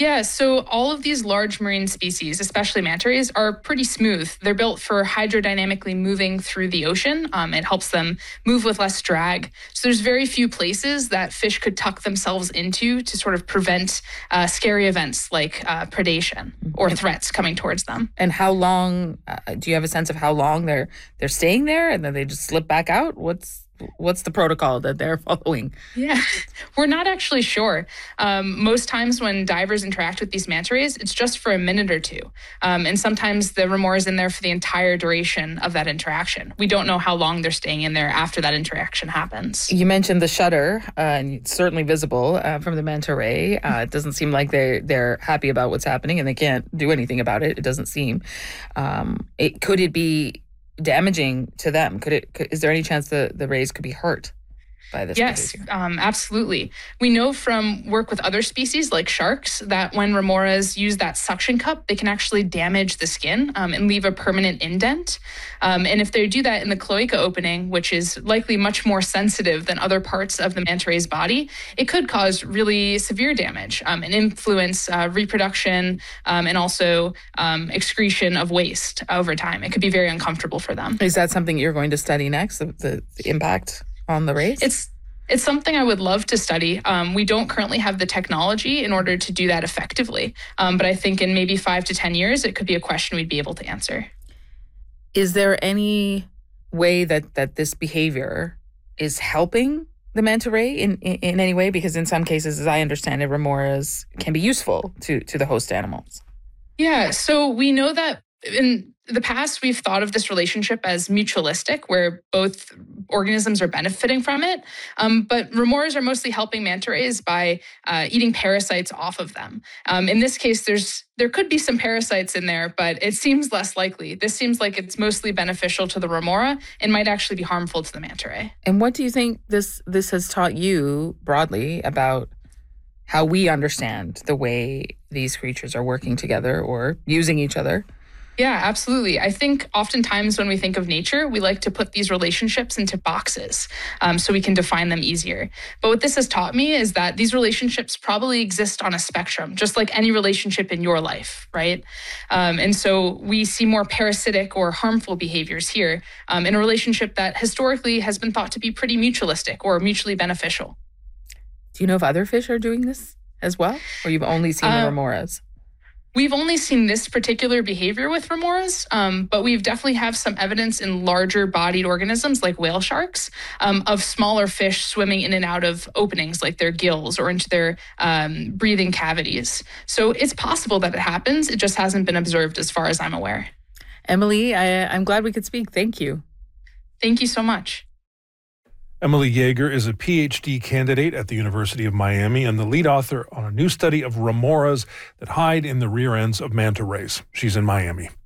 Yeah, so all of these large marine species, especially manta rays, are pretty smooth. They're built for hydrodynamically moving through the ocean. It helps them move with less drag. So there's very few places that fish could tuck themselves into to sort of prevent scary events like predation or threats coming towards them. And how long, do you have a sense of how long they're staying there and then they just slip back out? What's the protocol that they're following? Yeah, we're not actually sure. Most times when divers interact with these manta rays, it's just for a minute or two. And sometimes the remora is in there for the entire duration of that interaction. We don't know how long they're staying in there after that interaction happens. You mentioned the shudder, and it's certainly visible from the manta ray. It doesn't seem like they're happy about what's happening, and they can't do anything about it. It doesn't seem. Could it be damaging to them? Is there any chance the rays could be hurt by this Yes, behavior? absolutely. We know from work with other species like sharks that when remoras use that suction cup, they can actually damage the skin and leave a permanent indent. And if they do that in the cloaca opening, which is likely much more sensitive than other parts of the manta ray's body, it could cause really severe damage and influence reproduction and also excretion of waste over time. It could be very uncomfortable for them. Is that something you're going to study next, the impact on the rays? It's something I would love to study. We don't currently have the technology in order to do that effectively. But I think in maybe 5 to 10 years, it could be a question we'd be able to answer. Is there any way that this behavior is helping the manta ray in any way? Because in some cases, as I understand it, remoras can be useful to the host animals. Yeah, so we know that in the past, we've thought of this relationship as mutualistic, where both organisms are benefiting from it. But remoras are mostly helping manta rays by eating parasites off of them. In this case, there could be some parasites in there, but it seems less likely. This seems like it's mostly beneficial to the remora and might actually be harmful to the manta ray. And what do you think this has taught you broadly about how we understand the way these creatures are working together or using each other? Yeah, absolutely. I think oftentimes when we think of nature, we like to put these relationships into boxes so we can define them easier. But what this has taught me is that these relationships probably exist on a spectrum, just like any relationship in your life, right? And so we see more parasitic or harmful behaviors here in a relationship that historically has been thought to be pretty mutualistic or mutually beneficial. Do you know if other fish are doing this as well? Or you've only seen the remoras? We've only seen this particular behavior with remoras, but we've definitely have some evidence in larger bodied organisms like whale sharks of smaller fish swimming in and out of openings like their gills or into their breathing cavities. So it's possible that it happens. It just hasn't been observed as far as I'm aware. Emily, I'm glad we could speak. Thank you. Thank you so much. Emily Yeager is a PhD candidate at the University of Miami and the lead author on a new study of remoras that hide in the rear ends of manta rays. She's in Miami.